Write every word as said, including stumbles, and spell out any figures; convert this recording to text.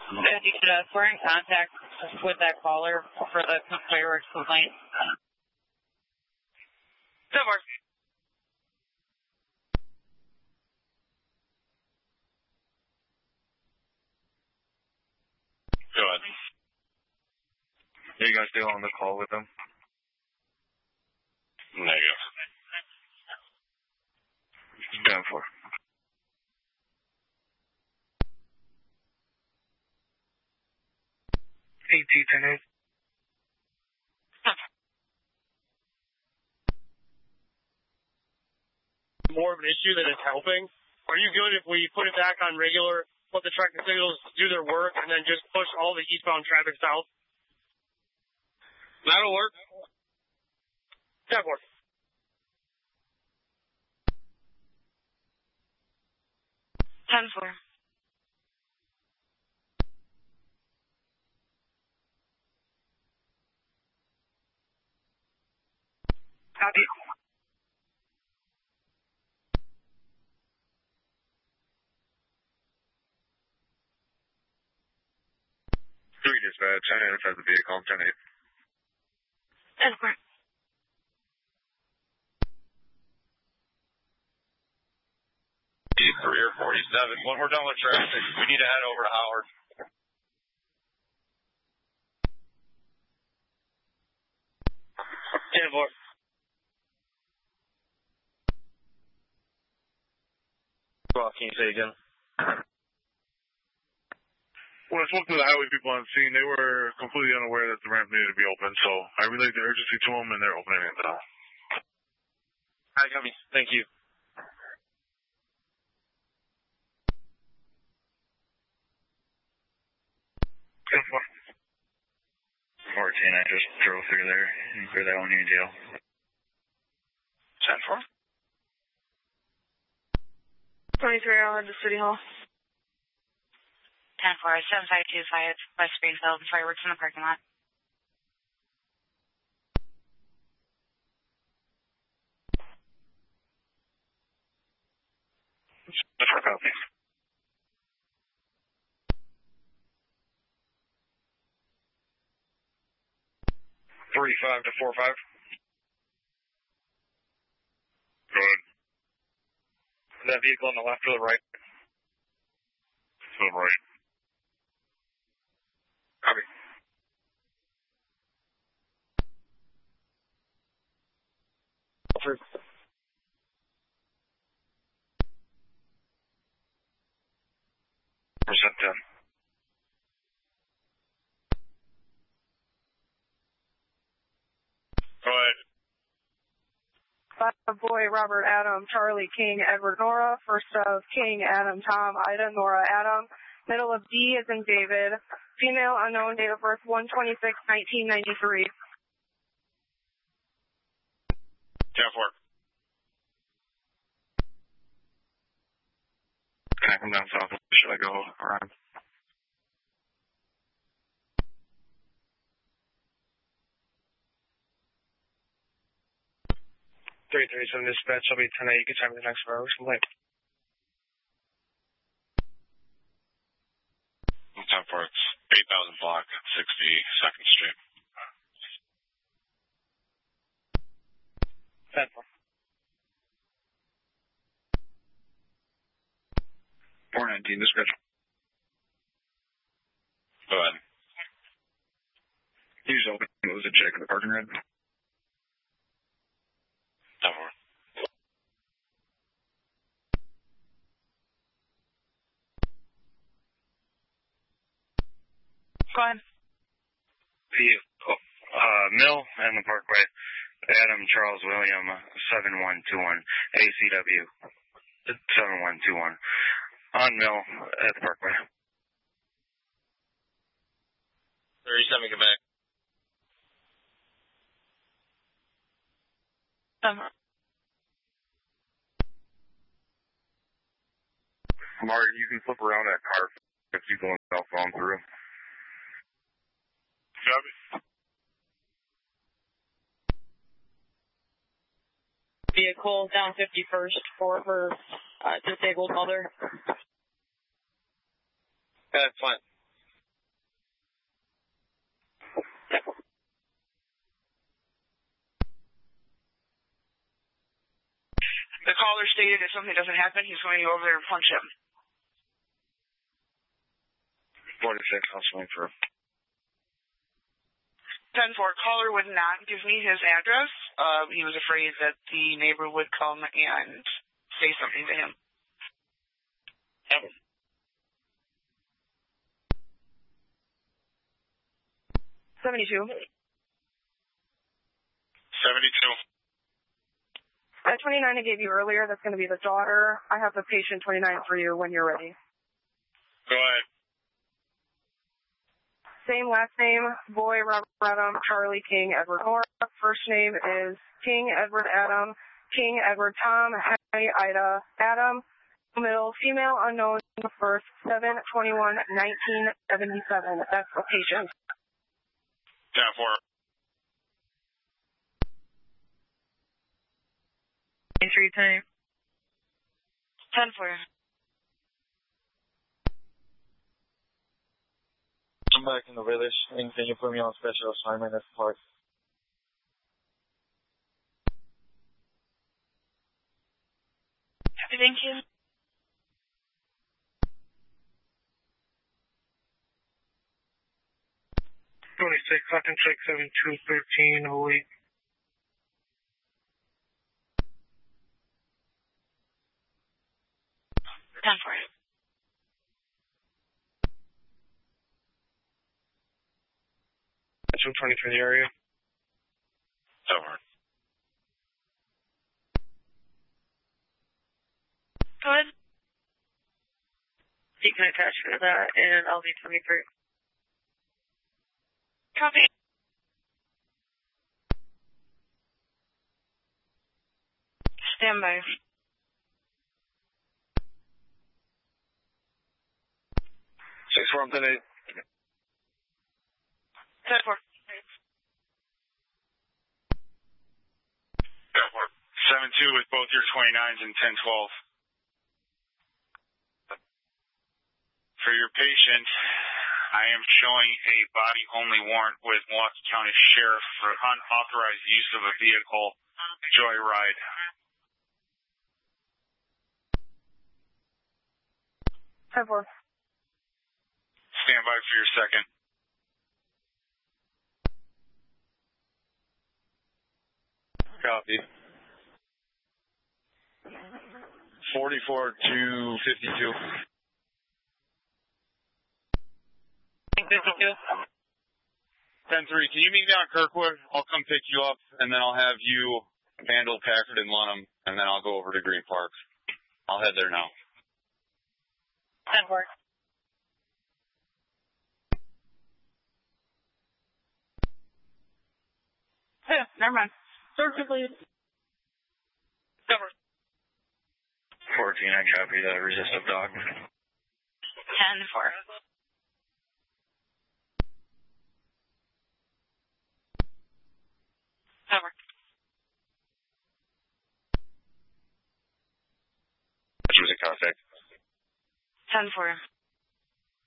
Uh, we're in contact with that caller for the fireworks complaint. ten four. Go ahead. Are you guys still on the call with them? Negative. ten four. eight two ten eight. More of an issue than it's helping. Are you good if we put it back on regular, let the traffic signals do their work, and then just push all the eastbound traffic south? That'll work. ten four. ten four. Copy. Three dispatch, I identified the vehicle, ten eight. ten four. three or forty-seven. When we're done with traffic, we need to head over to Howard. ten four. Well, can you say again? When I spoke to the highway people on scene, they were completely unaware that the ramp needed to be open, so I relayed the urgency to them, and they're opening it now. Hi, copy. Thank you. ten four. fourteen, I just drove through there and cleared that one in jail. ten four. twenty-three, I'll head to City Hall. ten four, seven five two five, West Greenfield, fireworks in the parking lot. That's for copy. Three five to four five. Go ahead. That vehicle on the left or the right? To the right. Copy. Percent ten. Go ahead. Five boy, Robert, Adam, Charlie, King, Edward, Nora. First of King, Adam, Tom, Ida, Nora, Adam. Middle of D as in David. Female, unknown, date of birth one twenty-six nineteen ninety-three. ten four. Can I come down south? Should I go around? three three seven dispatch, I'll be ten eight. You can time me the next fireworks complaint. ten four, it's eight thousand block, sixty-second Street. ten four. four nineteen dispatch. Go ahead. You just open it was a check of the parking red. ten four. Go ahead. Vehicle, uh, Mill and the Parkway. Adam Charles William, seven one two one. A C W, seven one two one. On Mill at the Parkway. thirty-seven, come back. Um, Mark, you can flip around that car if you go cell phone through. Copy. vehicle down fifty-first for her uh, disabled mother. That's fine. caller stated if something doesn't happen, he's going to go over there and punch him. forty-six, I'll swing for. ten four, caller would not give me his address. Uh, he was afraid that the neighbor would come and say something to him. seventy-two. seventy-two. That twenty-nine I gave you earlier, that's going to be the daughter. I have the patient twenty-nine for you when you're ready. Go ahead. Same last name, Boy, Robert Adam, Charlie, King, Edward, Nora. First name is King, Edward, Adam, King, Edward, Tom, Henry, Ida, Adam. Middle, female, unknown, first, seven twenty-one nineteen seventy-seven. That's the patient. ten four. Entry time. ten four. I'm back in the village, and can you put me on special assignment at the park? Thank you. twenty-six, I can check seven two thirteen oh eight. ten four. two twenty-three in the area. Over. Good. You can attach for that, and I'll be twenty-three. Copy. Stand by. Six four, I'm ten eight. ten four. seven two with both your twenty-nines and ten twelve. For your patient, I am showing a body-only warrant with Milwaukee County Sheriff for unauthorized use of a vehicle, joyride. ten four. Stand by for your second. Copy. forty-four to fifty-two. ten three, can you meet me on Kirkwood? I'll come pick you up, and then I'll have you handle Packard and Lunham, and then I'll go over to Green Park. I'll head there now. ten four. Yeah, never mind. Search complete. Over. fourteen, I copy the resistive dog. ten four. Over. Which was a contact. ten four.